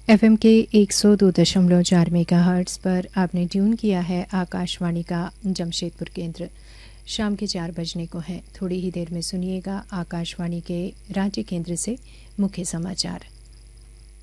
FM के 102.4 megahertz पर आपने ट्यून किया है आकाशवाणी का जमशेदपुर केंद्र। शाम के 4 बजने को है। थोड़ी ही देर में सुनिएगा आकाशवाणी के रांची केंद्र से मुख्य समाचार।